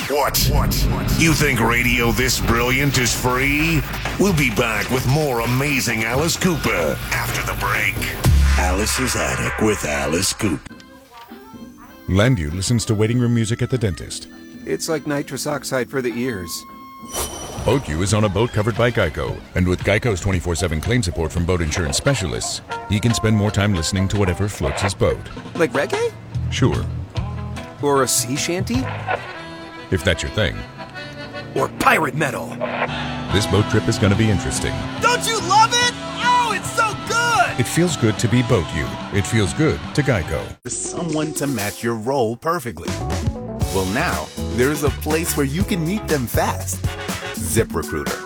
What? You think radio this brilliant is free? We'll be back with more amazing Alice Cooper after the break. Alice's Attic with Alice Cooper. Landu listens to waiting room music at the dentist. It's like nitrous oxide for the ears. BoatU is on a boat covered by Geico, and with Geico's 24/7 claim support from boat insurance specialists, he can spend more time listening to whatever floats his boat. Like reggae? Sure, Or a sea shanty? if that's your thing. Or pirate metal? This boat trip is going to be interesting. Don't you love it? Oh, it's so good! It feels good to be BoatU. It feels good to Geico. Someone to match your role perfectly. Well, now, there's a place where you can meet them fast. ZipRecruiter.